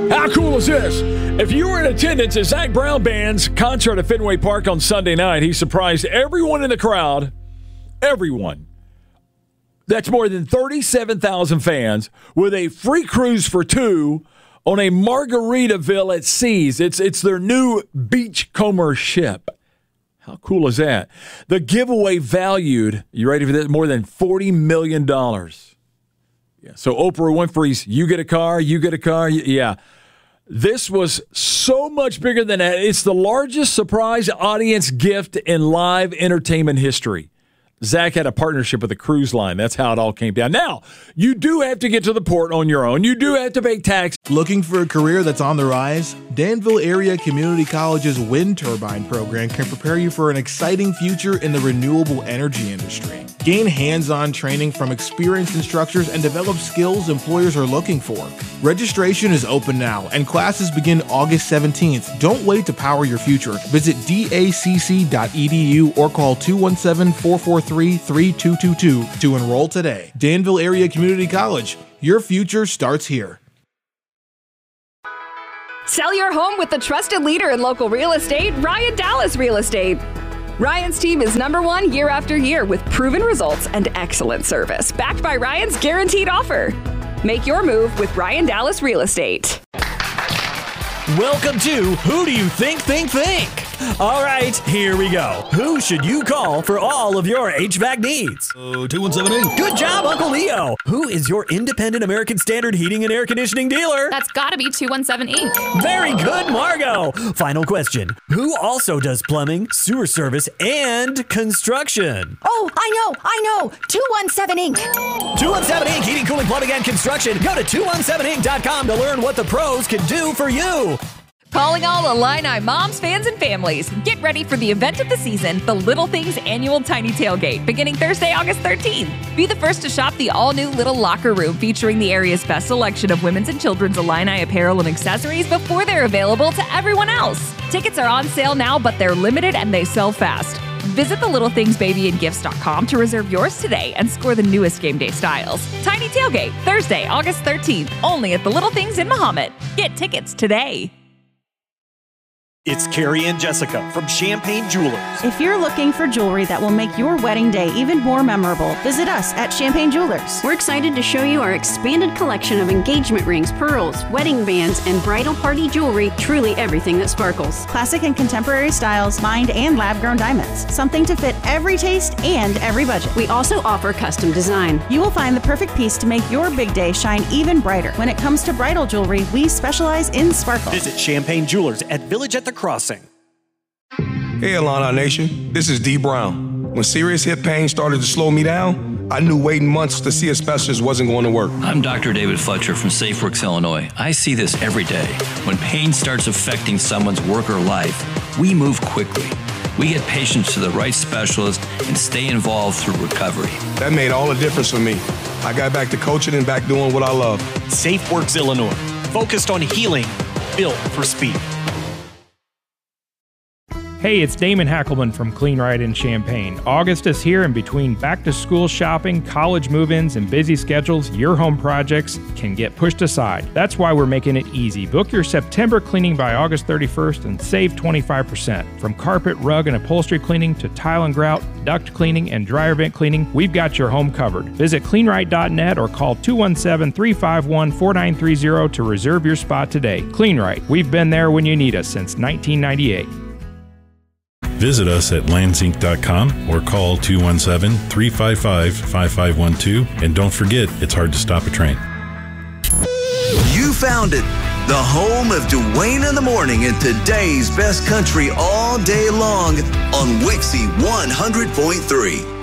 How cool is this? If you were in attendance at Zac Brown Band's concert at Fenway Park on Sunday night, he surprised everyone in the crowd, everyone. That's more than 37,000 fans with a free cruise for two on a Margaritaville at Seas. It's their new beachcomber ship. How cool is that? The giveaway valued, you ready for this, more than $40 million. Yeah, so Oprah Winfrey's You Get a Car, You Get a Car, yeah. This was so much bigger than that. It's the largest surprise audience gift in live entertainment history. Zac had a partnership with a cruise line. That's how it all came down. Now, you do have to get to the port on your own. You do have to pay tax. Looking for a career that's on the rise? Danville Area Community College's wind turbine program can prepare you for an exciting future in the renewable energy industry. Gain hands-on training from experienced instructors and develop skills employers are looking for. Registration is open now, and classes begin August 17th. Don't wait to power your future. Visit dacc.edu or call 217-443-3222 to enroll today. Danville Area Community College. Your future starts here. Sell your home with the trusted leader in local real estate, Ryan Dallas Real Estate. Ryan's team is #1 year after year with proven results and excellent service, backed by Ryan's guaranteed offer. Make your move with Ryan Dallas Real Estate. Welcome to Who Do You Think? All right, here we go. Who should you call for all of your HVAC needs? 2178. Good job, Uncle Leo. Who is your independent American Standard heating and air conditioning dealer? That's gotta be 217 Inc. Very good, Margot. Final question. Who also does plumbing, sewer service, and construction? Oh, I know. 217 Inc. 217 Inc. Heating, cooling, plumbing, and construction. Go to 217inc.com to learn what the pros can do for you. Calling all Illini moms, fans, and families. Get ready for the event of the season, the Little Things Annual Tiny Tailgate, beginning Thursday, August 13th. Be the first to shop the all-new Little Locker Room featuring the area's best selection of women's and children's Illini apparel and accessories before they're available to everyone else. Tickets are on sale now, but they're limited and they sell fast. Visit thelittlethings.babyandgifts.com to reserve yours today and score the newest game day styles. Tiny Tailgate, Thursday, August 13th, only at the Little Things in Mahomet. Get tickets today. It's Carrie and Jessica from Champagne Jewelers. If you're looking for jewelry that will make your wedding day even more memorable, visit us at Champagne Jewelers. We're excited to show you our expanded collection of engagement rings, pearls, wedding bands, and bridal party jewelry, truly everything that sparkles. Classic and contemporary styles, mined and lab-grown diamonds. Something to fit every taste and every budget. We also offer custom design. You will find the perfect piece to make your big day shine even brighter. When it comes to bridal jewelry, we specialize in sparkle. Visit Champagne Jewelers at Village at the Crossing. Hey, Illini Nation. This is D. Brown. When serious hip pain started to slow me down, I knew waiting months to see a specialist wasn't going to work. I'm Dr. David Fletcher from SafeWorks, Illinois. I see this every day. When pain starts affecting someone's work or life, we move quickly. We get patients to the right specialist and stay involved through recovery. That made all the difference for me. I got back to coaching and back doing what I love. SafeWorks, Illinois. Focused on healing, built for speed. Hey, it's Damon Hackelman from Clean Right in Champaign. August is here, and between back-to-school shopping, college move-ins, and busy schedules, your home projects can get pushed aside. That's why we're making it easy. Book your September cleaning by August 31st and save 25%. From carpet, rug, and upholstery cleaning to tile and grout, duct cleaning, and dryer vent cleaning, we've got your home covered. Visit cleanright.net or call 217-351-4930 to reserve your spot today. Clean Right. We've been there when you need us since 1998. Visit us at landsinc.com or call 217-355-5512. And don't forget, it's hard to stop a train. You found it, the home of Dwayne in the Morning and today's best country all day long on Wixie 100.3.